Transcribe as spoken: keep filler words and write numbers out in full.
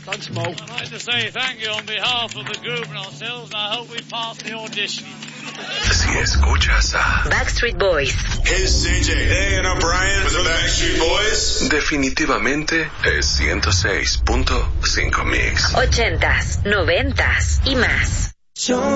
Thanks, Mo. I'd like to say thank you on behalf of the group and ourselves, and I hope we pass the audition. Si escuchas a Backstreet Boys, Hey, it's C J. Hey, and I'm Brian with the Backstreet Boys. definitivamente es ciento seis punto cinco Mix. ochentas, noventas y más.